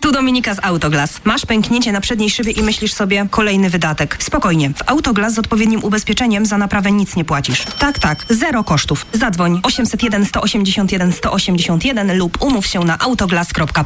Tu Dominika z Autoglas. Masz pęknięcie na przedniej szybie i myślisz sobie, kolejny wydatek. Spokojnie, w Autoglas z odpowiednim ubezpieczeniem za naprawę nic nie płacisz. Tak, zero kosztów. Zadzwoń 801 181 181 lub umów się na autoglas.pl.